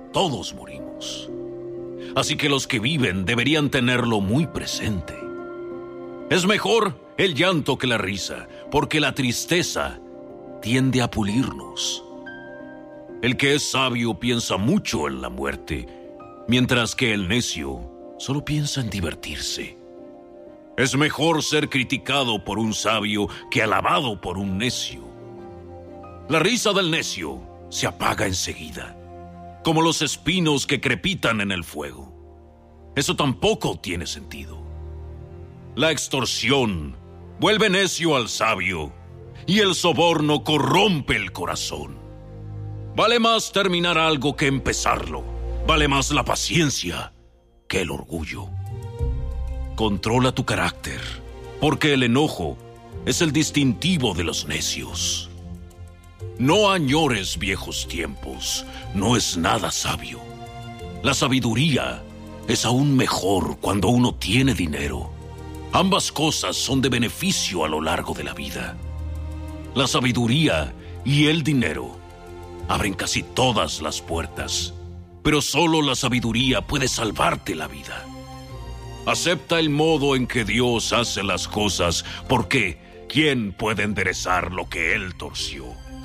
todos morimos. Así que los que viven deberían tenerlo muy presente. Es mejor el llanto que la risa, porque la tristeza tiende a pulirnos. El que es sabio piensa mucho en la muerte, mientras que el necio solo piensa en divertirse. Es mejor ser criticado por un sabio que alabado por un necio. La risa del necio se apaga enseguida, como los espinos que crepitan en el fuego. Eso tampoco tiene sentido. La extorsión vuelve necio al sabio, y el soborno corrompe el corazón. Vale más terminar algo que empezarlo. Vale más la paciencia que el orgullo. Controla tu carácter, porque el enojo es el distintivo de los necios. No añores viejos tiempos, no es nada sabio. La sabiduría es aún mejor cuando uno tiene dinero. Ambas cosas son de beneficio a lo largo de la vida. La sabiduría y el dinero abren casi todas las puertas, pero solo la sabiduría puede salvarte la vida. Acepta el modo en que Dios hace las cosas, porque ¿quién puede enderezar lo que Él torció?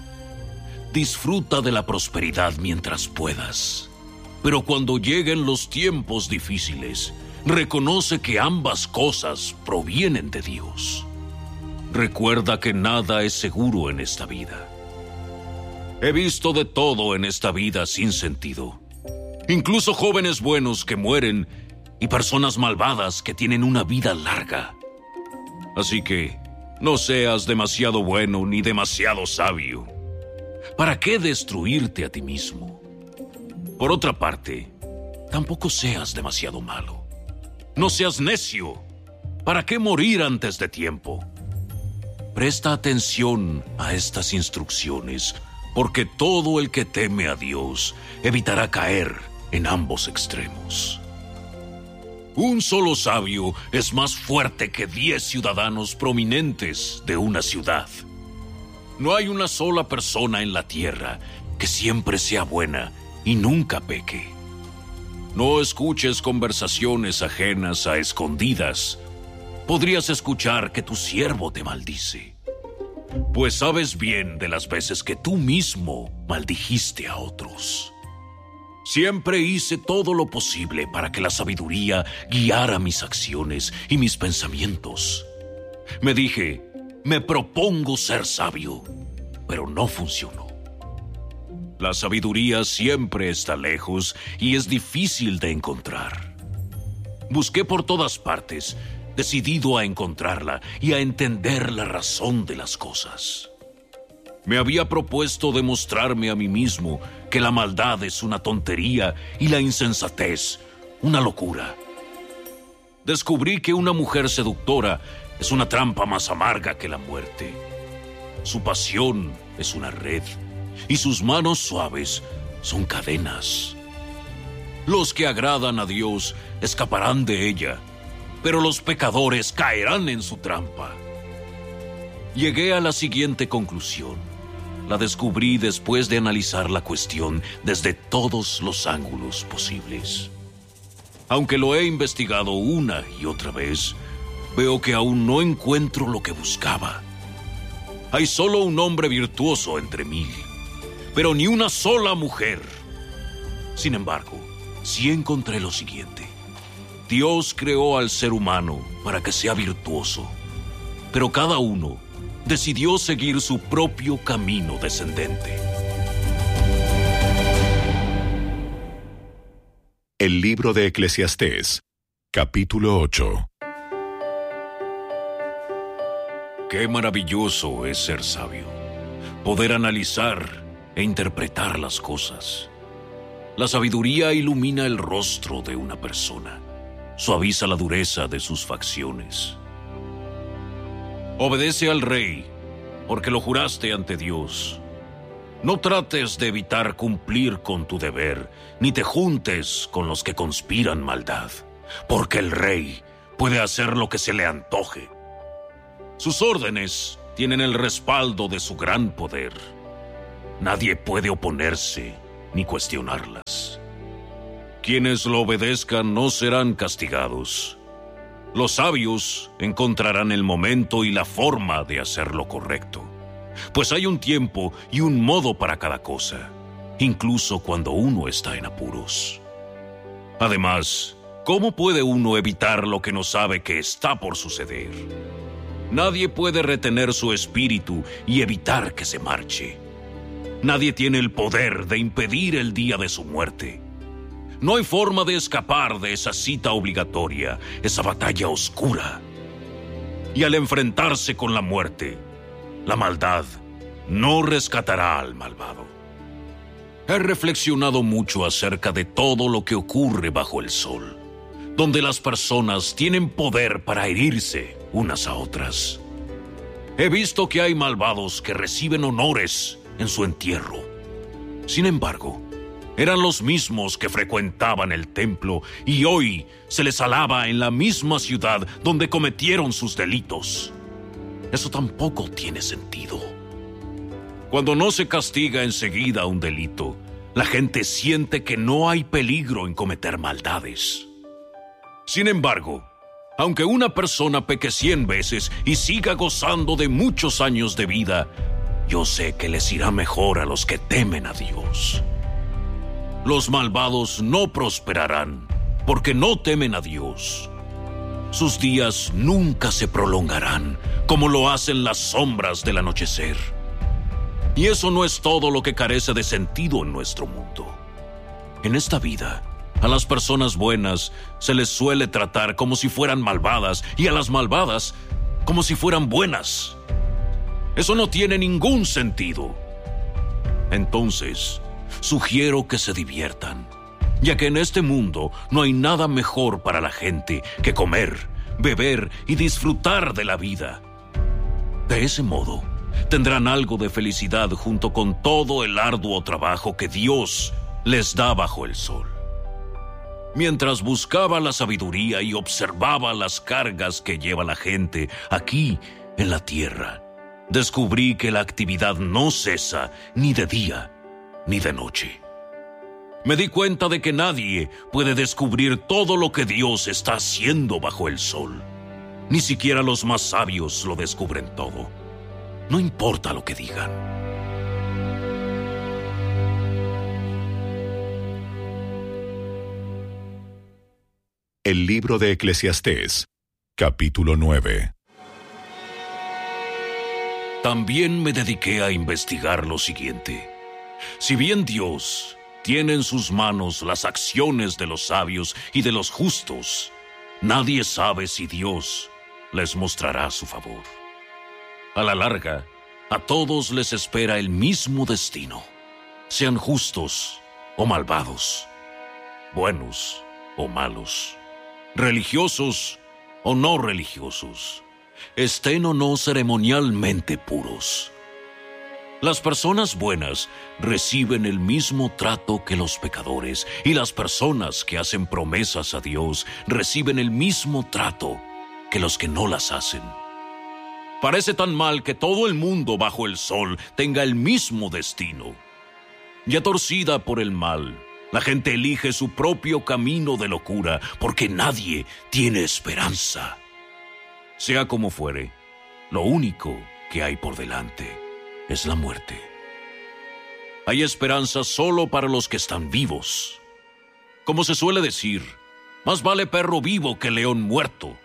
Disfruta de la prosperidad mientras puedas, pero cuando lleguen los tiempos difíciles, reconoce que ambas cosas provienen de Dios. Recuerda que nada es seguro en esta vida. He visto de todo en esta vida sin sentido. Incluso jóvenes buenos que mueren y personas malvadas que tienen una vida larga. Así que no seas demasiado bueno ni demasiado sabio. ¿Para qué destruirte a ti mismo? Por otra parte, tampoco seas demasiado malo. No seas necio. ¿Para qué morir antes de tiempo? Presta atención a estas instrucciones, porque todo el que teme a Dios evitará caer en ambos extremos. Un solo sabio es más fuerte que 10 ciudadanos prominentes de una ciudad. No hay una sola persona en la tierra que siempre sea buena y nunca peque. No escuches conversaciones ajenas a escondidas. Podrías escuchar que tu siervo te maldice, pues sabes bien de las veces que tú mismo maldijiste a otros. Siempre hice todo lo posible para que la sabiduría guiara mis acciones y mis pensamientos. Me dije, me propongo ser sabio, pero no funcionó. La sabiduría siempre está lejos y es difícil de encontrar. Busqué por todas partes, decidido a encontrarla y a entender la razón de las cosas. Me había propuesto demostrarme a mí mismo que la maldad es una tontería y la insensatez una locura. Descubrí que una mujer seductora es una trampa más amarga que la muerte. Su pasión es una red y sus manos suaves son cadenas. Los que agradan a Dios escaparán de ella, pero los pecadores caerán en su trampa. Llegué a la siguiente conclusión. La descubrí después de analizar la cuestión desde todos los ángulos posibles. Aunque lo he investigado una y otra vez, veo que aún no encuentro lo que buscaba. Hay solo un hombre virtuoso entre 1000, pero ni una sola mujer. Sin embargo, sí encontré lo siguiente. Dios creó al ser humano para que sea virtuoso, pero cada uno decidió seguir su propio camino descendente. El libro de Eclesiastés, capítulo 8. Qué maravilloso es ser sabio, poder analizar e interpretar las cosas. La sabiduría ilumina el rostro de una persona, suaviza la dureza de sus facciones. Obedece al rey, porque lo juraste ante Dios. No trates de evitar cumplir con tu deber, ni te juntes con los que conspiran maldad, porque el rey puede hacer lo que se le antoje. Sus órdenes tienen el respaldo de su gran poder. Nadie puede oponerse ni cuestionarlas. Quienes lo obedezcan no serán castigados. Los sabios encontrarán el momento y la forma de hacer lo correcto, pues hay un tiempo y un modo para cada cosa, incluso cuando uno está en apuros. Además, ¿cómo puede uno evitar lo que no sabe que está por suceder? Nadie puede retener su espíritu y evitar que se marche. Nadie tiene el poder de impedir el día de su muerte. No hay forma de escapar de esa cita obligatoria, esa batalla oscura. Y al enfrentarse con la muerte, la maldad no rescatará al malvado. He reflexionado mucho acerca de todo lo que ocurre bajo el sol, donde las personas tienen poder para herirse unas a otras. He visto que hay malvados que reciben honores en su entierro. Sin embargo, eran los mismos que frecuentaban el templo y hoy se les alaba en la misma ciudad donde cometieron sus delitos. Eso tampoco tiene sentido. Cuando no se castiga enseguida un delito, la gente siente que no hay peligro en cometer maldades. Sin embargo, aunque una persona peque 100 veces y siga gozando de muchos años de vida, yo sé que les irá mejor a los que temen a Dios. Los malvados no prosperarán, porque no temen a Dios. Sus días nunca se prolongarán, como lo hacen las sombras del anochecer. Y eso no es todo lo que carece de sentido en nuestro mundo. En esta vida, a las personas buenas se les suele tratar como si fueran malvadas, y a las malvadas como si fueran buenas. Eso no tiene ningún sentido. Entonces, sugiero que se diviertan, ya que en este mundo no hay nada mejor para la gente que comer, beber y disfrutar de la vida. De ese modo, tendrán algo de felicidad junto con todo el arduo trabajo que Dios les da bajo el sol. Mientras buscaba la sabiduría y observaba las cargas que lleva la gente aquí en la tierra, descubrí que la actividad no cesa ni de día ni de noche. Me di cuenta de que nadie puede descubrir todo lo que Dios está haciendo bajo el sol. Ni siquiera los más sabios lo descubren todo. No importa lo que digan. El libro de Eclesiastés, capítulo 9. También me dediqué a investigar lo siguiente. Si bien Dios tiene en sus manos las acciones de los sabios y de los justos, nadie sabe si Dios les mostrará su favor. A la larga, a todos les espera el mismo destino, sean justos o malvados, buenos o malos, religiosos o no religiosos, estén o no ceremonialmente puros. Las personas buenas reciben el mismo trato que los pecadores, y las personas que hacen promesas a Dios reciben el mismo trato que los que no las hacen. Parece tan mal que todo el mundo bajo el sol tenga el mismo destino. Ya torcida por el mal, la gente elige su propio camino de locura, porque nadie tiene esperanza. Sea como fuere, lo único que hay por delante es la muerte. Hay esperanza solo para los que están vivos. Como se suele decir, más vale perro vivo que león muerto.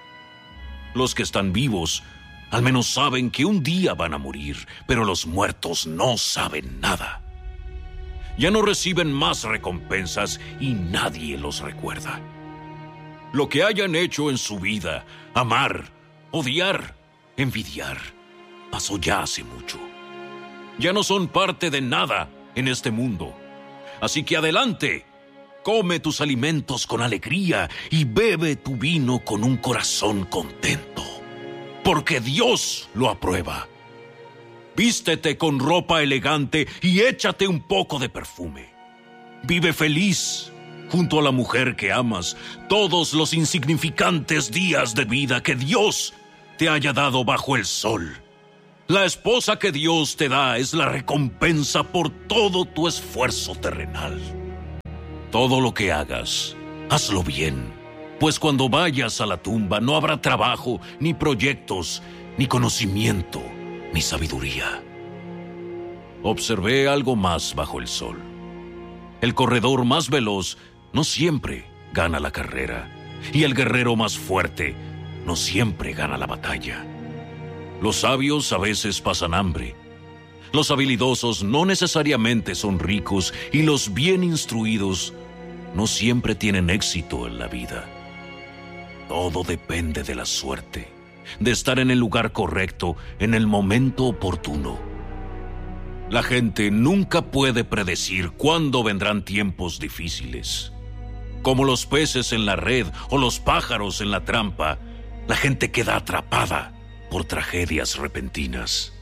Los que están vivos al menos saben que un día van a morir, pero los muertos no saben nada. Ya no reciben más recompensas y nadie los recuerda. Lo que hayan hecho en su vida, amar, odiar, envidiar, pasó ya hace mucho. Ya no son parte de nada en este mundo. Así que adelante, come tus alimentos con alegría y bebe tu vino con un corazón contento, porque Dios lo aprueba. Vístete con ropa elegante y échate un poco de perfume. Vive feliz junto a la mujer que amas todos los insignificantes días de vida que Dios te haya dado bajo el sol. La esposa que Dios te da es la recompensa por todo tu esfuerzo terrenal. Todo lo que hagas, hazlo bien, pues cuando vayas a la tumba no habrá trabajo, ni proyectos, ni conocimiento, ni sabiduría. Observé algo más bajo el sol. El corredor más veloz no siempre gana la carrera, y el guerrero más fuerte no siempre gana la batalla. Los sabios a veces pasan hambre. Los habilidosos no necesariamente son ricos, y los bien instruidos no siempre tienen éxito en la vida. Todo depende de la suerte, de estar en el lugar correcto, en el momento oportuno. La gente nunca puede predecir cuándo vendrán tiempos difíciles. Como los peces en la red o los pájaros en la trampa, la gente queda atrapada por tragedias repentinas.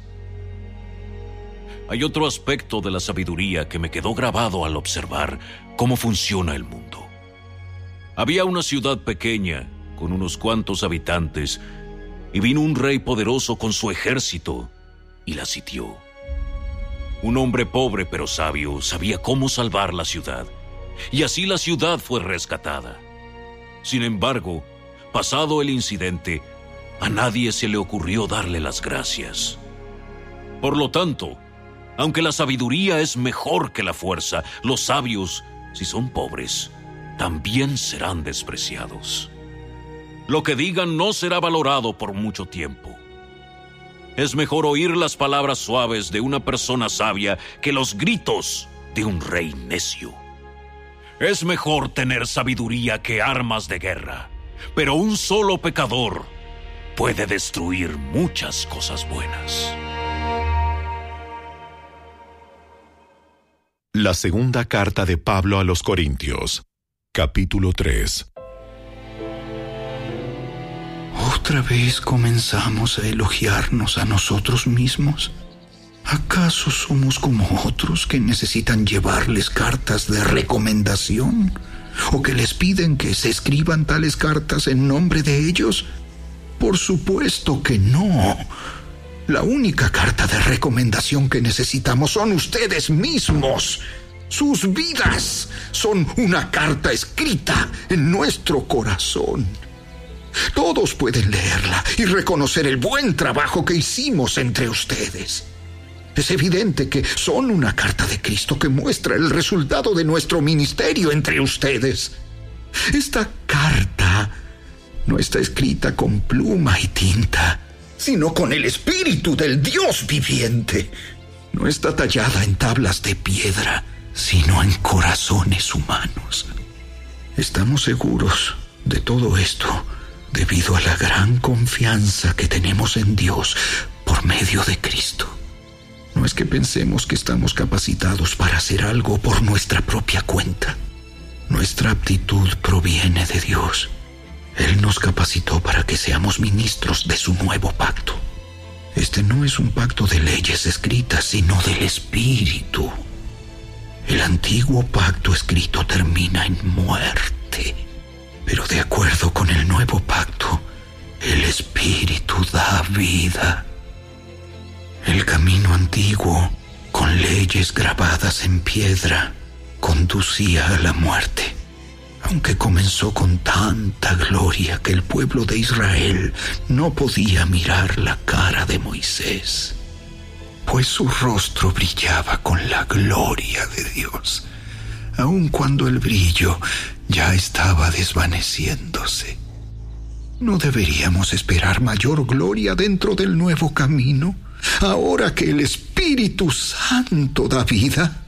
Hay otro aspecto de la sabiduría que me quedó grabado al observar cómo funciona el mundo. Había una ciudad pequeña con unos cuantos habitantes y vino un rey poderoso con su ejército y la sitió. Un hombre pobre pero sabio sabía cómo salvar la ciudad, y así la ciudad fue rescatada. Sin embargo, pasado el incidente, a nadie se le ocurrió darle las gracias. Por lo tanto, aunque la sabiduría es mejor que la fuerza, los sabios, si son pobres, también serán despreciados. Lo que digan no será valorado por mucho tiempo. Es mejor oír las palabras suaves de una persona sabia que los gritos de un rey necio. Es mejor tener sabiduría que armas de guerra, pero un solo pecador puede destruir muchas cosas buenas. La segunda carta de Pablo a los Corintios, capítulo 3. ¿Otra vez comenzamos a elogiarnos a nosotros mismos? ¿Acaso somos como otros que necesitan llevarles cartas de recomendación? ¿O que les piden que se escriban tales cartas en nombre de ellos? Por supuesto que no. La única carta de recomendación que necesitamos son ustedes mismos. Sus vidas son una carta escrita en nuestro corazón. Todos pueden leerla y reconocer el buen trabajo que hicimos entre ustedes. Es evidente que son una carta de Cristo que muestra el resultado de nuestro ministerio entre ustedes. Esta carta no está escrita con pluma y tinta, sino con el Espíritu del Dios viviente. No está tallada en tablas de piedra, sino en corazones humanos. Estamos seguros de todo esto debido a la gran confianza que tenemos en Dios por medio de Cristo. No es que pensemos que estamos capacitados para hacer algo por nuestra propia cuenta. Nuestra aptitud proviene de Dios. Él nos capacitó para que seamos ministros de su nuevo pacto. Este no es un pacto de leyes escritas, sino del Espíritu. El antiguo pacto escrito termina en muerte, pero de acuerdo con el nuevo pacto, el Espíritu da vida. El camino antiguo, con leyes grabadas en piedra, conducía a la muerte, aunque comenzó con tanta gloria que el pueblo de Israel no podía mirar la cara de Moisés, pues su rostro brillaba con la gloria de Dios, aun cuando el brillo ya estaba desvaneciéndose. ¿No deberíamos esperar mayor gloria dentro del nuevo camino, ahora que el Espíritu Santo da vida?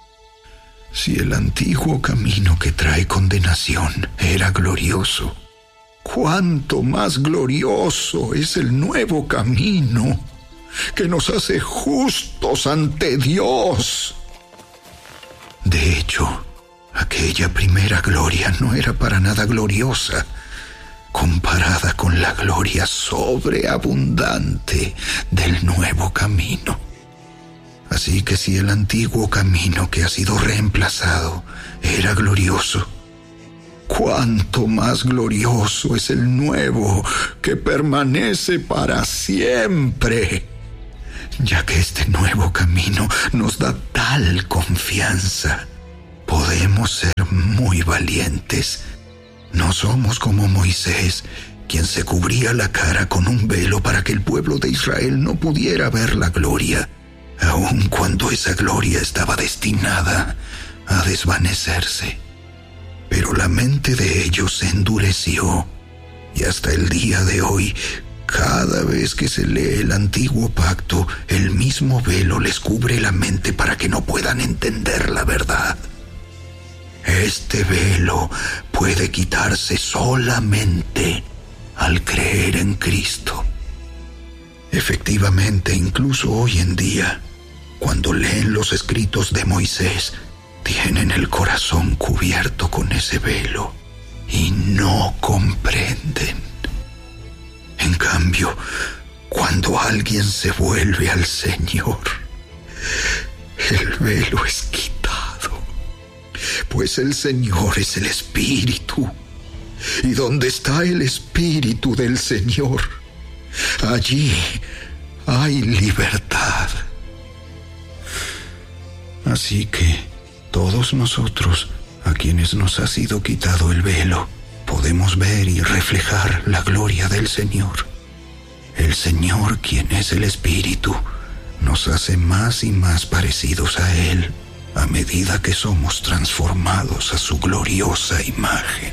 Si el antiguo camino que trae condenación era glorioso, ¿cuánto más glorioso es el nuevo camino que nos hace justos ante Dios? De hecho, aquella primera gloria no era para nada gloriosa comparada con la gloria sobreabundante del nuevo camino. Así que si el antiguo camino que ha sido reemplazado era glorioso, ¿cuánto más glorioso es el nuevo que permanece para siempre? Ya que este nuevo camino nos da tal confianza Podemos ser muy valientes. No somos como Moisés, quien se cubría la cara con un velo para que el pueblo de Israel no pudiera ver la gloria, aun cuando esa gloria estaba destinada a desvanecerse. Pero la mente de ellos se endureció, y hasta el día de hoy, cada vez que se lee el antiguo pacto, el mismo velo les cubre la mente para que no puedan entender la verdad. Este velo puede quitarse solamente al creer en Cristo. Efectivamente, incluso hoy en día, cuando leen los escritos de Moisés, tienen el corazón cubierto con ese velo y no comprenden. En cambio, cuando alguien se vuelve al Señor, el velo es quitado, pues el Señor es el Espíritu, y donde está el Espíritu del Señor, allí hay libertad. Así que todos nosotros, a quienes nos ha sido quitado el velo, podemos ver y reflejar la gloria del Señor. El Señor, quien es el Espíritu, nos hace más y más parecidos a Él a medida que somos transformados a su gloriosa imagen.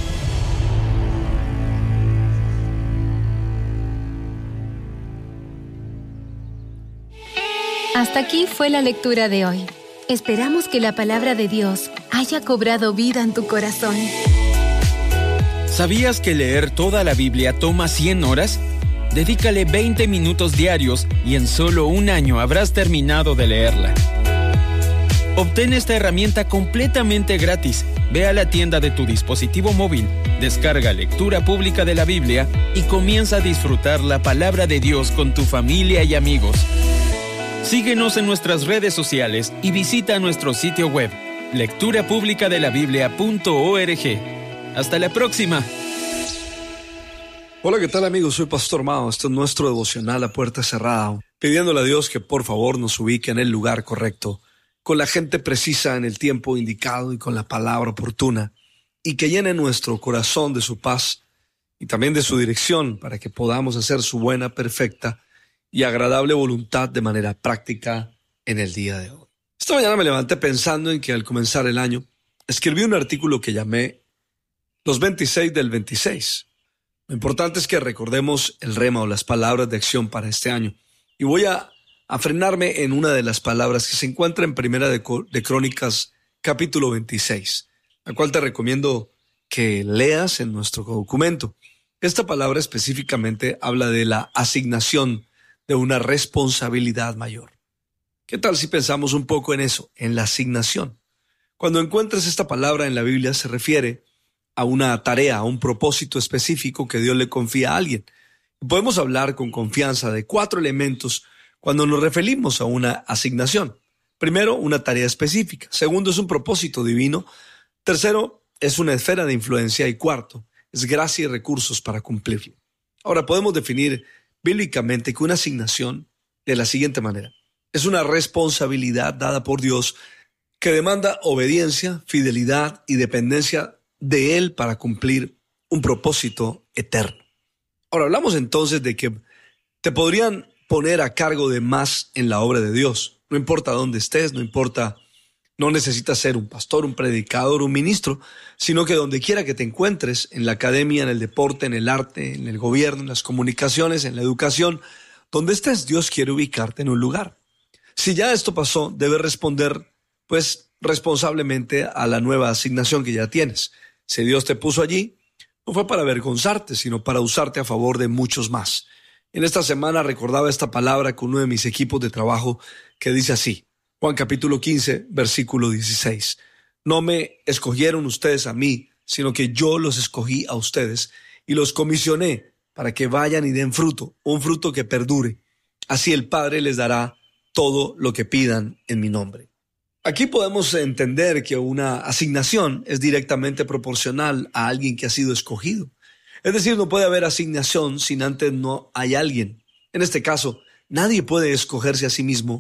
Hasta aquí fue la lectura de hoy. Esperamos que la palabra de Dios haya cobrado vida en tu corazón. ¿Sabías que leer toda la Biblia toma 100 horas? Dedícale 20 minutos diarios y en solo un año habrás terminado de leerla. Obtén esta herramienta completamente gratis. Ve a la tienda de tu dispositivo móvil, descarga Lectura Pública de la Biblia y comienza a disfrutar la palabra de Dios con tu familia y amigos. Síguenos en nuestras redes sociales y visita nuestro sitio web, lecturapublicadelabiblia.org. ¡Hasta la próxima! Hola, ¿qué tal amigos? Soy Pastor Mao. Este es nuestro devocional a puerta cerrada, pidiéndole a Dios que por favor nos ubique en el lugar correcto, con la gente precisa en el tiempo indicado y con la palabra oportuna, y que llene nuestro corazón de su paz y también de su dirección para que podamos hacer su buena, perfecta y agradable voluntad de manera práctica en el día de hoy. Esta mañana me levanté pensando en que al comenzar el año escribí un artículo que llamé Los 26 del 26. Lo importante es que recordemos el rema o las palabras de acción para este año. Y voy a frenarme en una de las palabras que se encuentra en Primera de Crónicas, capítulo 26, la cual te recomiendo que leas en nuestro documento. Esta palabra específicamente habla de la asignación de una responsabilidad mayor. ¿Qué tal si pensamos un poco en eso, en la asignación? Cuando encuentres esta palabra en la Biblia se refiere a una tarea, a un propósito específico que Dios le confía a alguien. Podemos hablar con confianza de 4 elementos cuando nos referimos a una asignación. Primero, una tarea específica. Segundo, es un propósito divino. Tercero, es una esfera de influencia. Y cuarto, es gracia y recursos para cumplirlo. Ahora, podemos definir bíblicamente que una asignación de la siguiente manera: es una responsabilidad dada por Dios que demanda obediencia, fidelidad y dependencia de Él para cumplir un propósito eterno. Ahora, hablamos entonces de que te podrían poner a cargo de más en la obra de Dios. No importa dónde estés, no necesitas ser un pastor, un predicador, un ministro, sino que donde quiera que te encuentres, en la academia, en el deporte, en el arte, en el gobierno, en las comunicaciones, en la educación, donde estés, Dios quiere ubicarte en un lugar. Si ya esto pasó, debes responder, responsablemente a la nueva asignación que ya tienes. Si Dios te puso allí, no fue para avergonzarte, sino para usarte a favor de muchos más. En esta semana recordaba esta palabra con uno de mis equipos de trabajo que dice así, Juan capítulo 15, versículo 16. No me escogieron ustedes a mí, sino que yo los escogí a ustedes y los comisioné para que vayan y den fruto, un fruto que perdure. Así el Padre les dará todo lo que pidan en mi nombre. Aquí podemos entender que una asignación es directamente proporcional a alguien que ha sido escogido. Es decir, no puede haber asignación sin antes no hay alguien. En este caso, nadie puede escogerse a sí mismo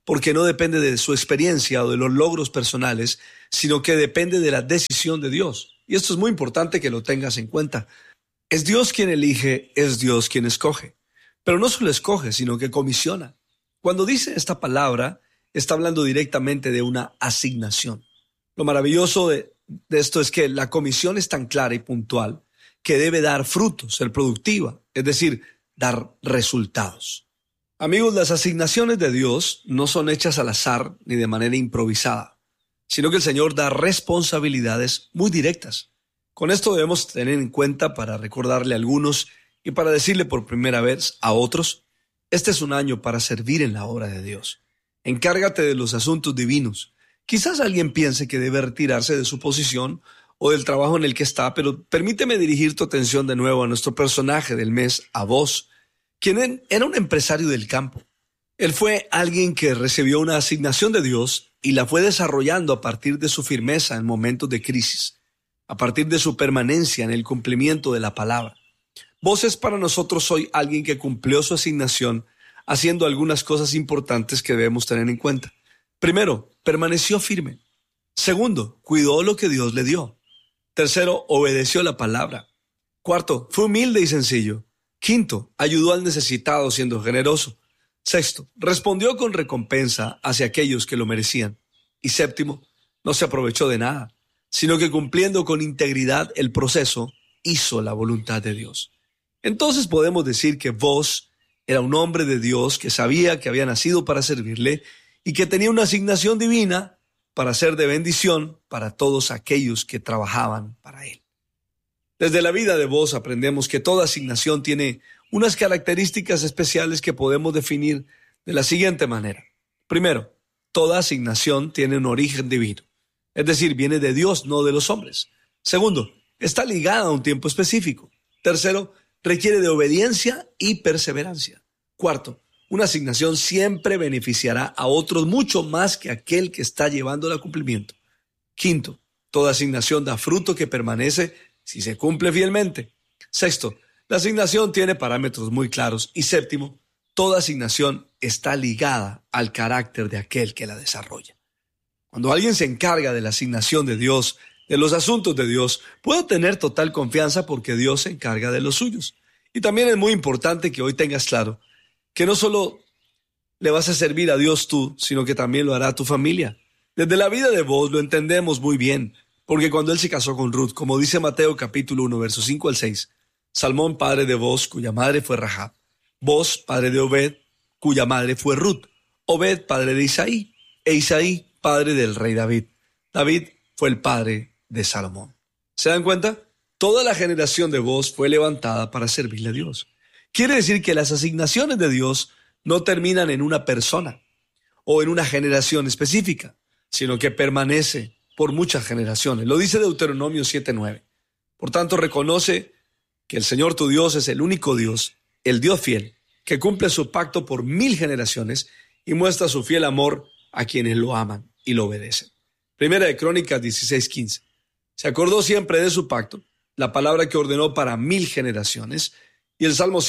porque no depende de su experiencia o de los logros personales, sino que depende de la decisión de Dios. Y esto es muy importante que lo tengas en cuenta. Es Dios quien elige, es Dios quien escoge. Pero no solo escoge, sino que comisiona. Cuando dice esta palabra, está hablando directamente de una asignación. Lo maravilloso de esto es que la comisión es tan clara y puntual que debe dar frutos, ser productiva, es decir, dar resultados. Amigos, las asignaciones de Dios no son hechas al azar ni de manera improvisada, sino que el Señor da responsabilidades muy directas. Con esto debemos tener en cuenta para recordarle a algunos y para decirle por primera vez a otros, este es un año para servir en la obra de Dios. Encárgate de los asuntos divinos. Quizás alguien piense que debe retirarse de su posición o del trabajo en el que está, pero permíteme dirigir tu atención de nuevo a nuestro personaje del mes, a Boaz, quien era un empresario del campo. Él fue alguien que recibió una asignación de Dios y la fue desarrollando a partir de su firmeza en momentos de crisis, a partir de su permanencia en el cumplimiento de la palabra. Boaz es para nosotros hoy alguien que cumplió su asignación haciendo algunas cosas importantes que debemos tener en cuenta. Primero, permaneció firme. Segundo, cuidó lo que Dios le dio. Tercero, obedeció la palabra. Cuarto, fue humilde y sencillo. Quinto, ayudó al necesitado siendo generoso. Sexto, respondió con recompensa hacia aquellos que lo merecían. Y séptimo, no se aprovechó de nada, sino que cumpliendo con integridad el proceso, hizo la voluntad de Dios. Entonces podemos decir que Boaz era un hombre de Dios que sabía que había nacido para servirle y que tenía una asignación divina para ser de bendición para todos aquellos que trabajaban para él. Desde la vida de Boaz aprendemos que toda asignación tiene unas características especiales que podemos definir de la siguiente manera. Primero, toda asignación tiene un origen divino, es decir, viene de Dios, no de los hombres. Segundo, está ligada a un tiempo específico. Tercero, requiere de obediencia y perseverancia. Cuarto, una asignación siempre beneficiará a otros mucho más que aquel que está llevándola a cumplimiento. Quinto, toda asignación da fruto que permanece si se cumple fielmente. Sexto, la asignación tiene parámetros muy claros. Y séptimo, toda asignación está ligada al carácter de aquel que la desarrolla. Cuando alguien se encarga de la asignación de Dios, de los asuntos de Dios, puedo tener total confianza porque Dios se encarga de los suyos. Y también es muy importante que hoy tengas claro que no solo le vas a servir a Dios tú, sino que también lo hará tu familia. Desde la vida de Boaz lo entendemos muy bien, porque cuando él se casó con Ruth, como dice Mateo capítulo 1, versos 5 al 6, Salmón, padre de Boaz, cuya madre fue Rahab, Boaz, padre de Obed, cuya madre fue Ruth, Obed, padre de Isaí, e Isaí, padre del rey David. David fue el padre de Salomón. ¿Se dan cuenta? Toda la generación de Boaz fue levantada para servirle a Dios. Quiere decir que las asignaciones de Dios no terminan en una persona o en una generación específica, sino que permanece por muchas generaciones. Lo dice Deuteronomio 7:9. Por tanto, reconoce que el Señor tu Dios es el único Dios, el Dios fiel, que cumple su pacto por 1000 generaciones y muestra su fiel amor a quienes lo aman y lo obedecen. Primera de Crónicas 16:15. Se acordó siempre de su pacto, la palabra que ordenó para 1000 generaciones, y el Salmo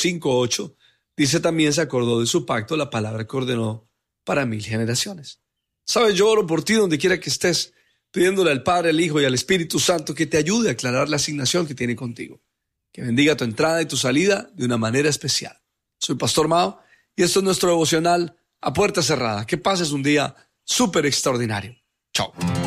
105:8 dice también se acordó de su pacto, la palabra que ordenó para 1000 generaciones. Sabes, yo oro por ti donde quiera que estés, pidiéndole al Padre, al Hijo y al Espíritu Santo que te ayude a aclarar la asignación que tiene contigo, que bendiga tu entrada y tu salida de una manera especial. Soy Pastor Mao y esto es nuestro devocional A Puerta Cerrada. Que pases un día súper extraordinario. Chao.